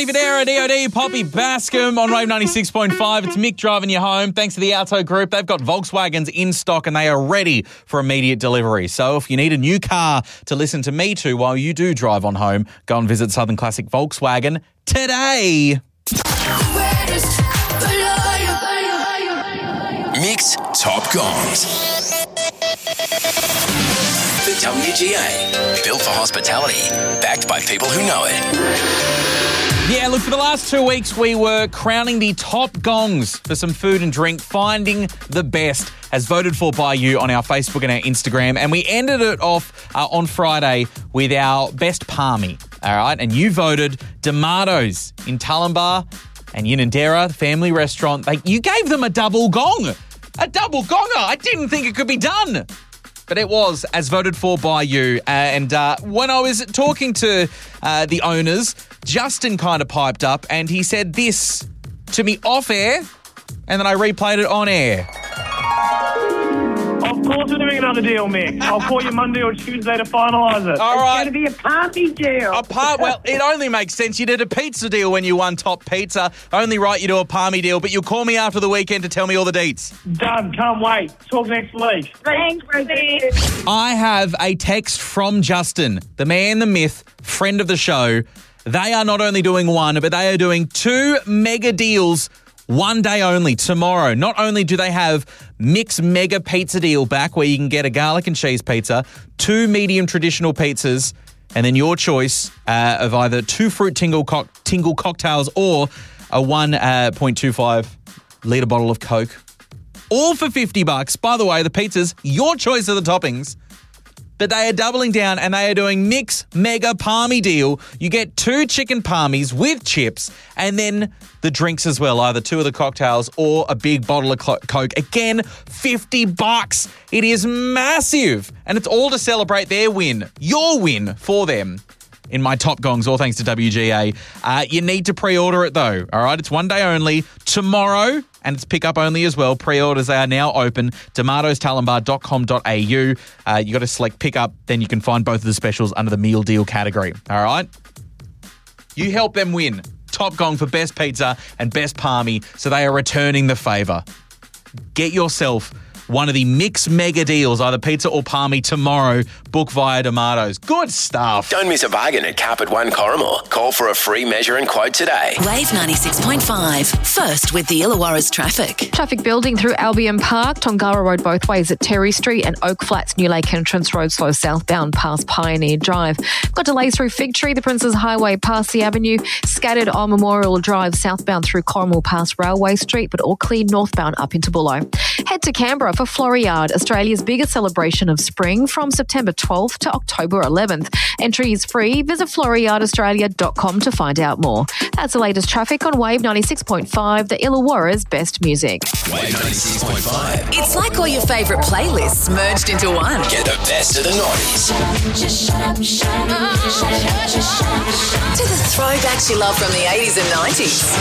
Johnny Federa, DOD, Poppy Bascom on Wave 96.5. It's Mick driving you home. Thanks to the Auto Group. They've got Volkswagens in stock and they are ready for immediate delivery. So if you need a new car to listen to me to while you do drive on home, go and visit Southern Classic Volkswagen today. Mick's Top Gongs. The WGA, built for hospitality, backed by people who know it. Yeah, look, for the last 2 weeks, we were crowning the top gongs for some food and drink, finding the best as voted for by you on our Facebook and our Instagram. And we ended it off on Friday with our best palmy, all right? And you voted D'Amato's in Tullambar and Unanderra, the family restaurant. You gave them a double gong. A double gonger. I didn't think it could be done. But it was, as voted for by you. And when I was talking to the owners, Justin kind of piped up and he said this to me off air, and then I replayed it on air. Of course we're doing another deal, Mick. I'll call you Monday or Tuesday to finalise it. All right. It's going to be a party deal. Well, it only makes sense. You did a pizza deal when you won Top Pizza. Only right you do a palmy deal, but you'll call me after the weekend to tell me all the deets. Done. Can't wait. Talk next week. Thanks, Rosie. I have a text from Justin, the man, the myth, friend of the show. They are not only doing one, but they are doing 2 mega deals one day only, tomorrow. Not only do they have Mick's Mega Pizza Deal back where you can get a garlic and cheese pizza, 2 medium traditional pizzas, and then your choice of either 2 fruit tingle cocktails or a 1.25 litre bottle of Coke. All for $50. By the way, the pizzas, your choice of the toppings. But they are doubling down and they are doing Mick's Mega Palmy Deal. You get 2 chicken palmies with chips and then the drinks as well, either 2 of the cocktails or a big bottle of Coke. Again, $50. It is massive. And it's all to celebrate their win, your win for them. In my top gongs, all thanks to WGA. You need to pre-order it though, all right? It's one day only. Tomorrow, and it's pick-up only as well. Pre-orders are now open. DamatosTullambar.com.au. You got to select pick-up, then you can find both of the specials under the meal deal category, all right? You help them win. Top gong for best pizza and best palmy, so they are returning the favour. Get yourself one of the Mick's Mega Deals, either pizza or palmy, tomorrow. Book via D'Amato's. Good stuff. Don't miss a bargain at Carpet One Corrimor. Call for a free measure and quote today. Wave 96.5. First with the Illawarra's traffic. Traffic building through Albion Park, Tongara Road both ways at Terry Street, and Oak Flats, New Lake Entrance Road slow southbound past Pioneer Drive. Got delays through Fig Tree, the Princes Highway past the Avenue, scattered on Memorial Drive southbound through Corrimal past Railway Street, but all clear northbound up into Bullo. Head to Canberra for Floriade, Australia's biggest celebration of spring, from September 12th to October 11th. Entry is free. Visit FloriadeAustralia.com to find out more. That's the latest traffic on Wave 96.5, the Illawarra's best music. Wave 96.5. It's like all your favourite playlists merged into one. Get the best of the noughties. To the throwbacks you love from the 80s and 90s.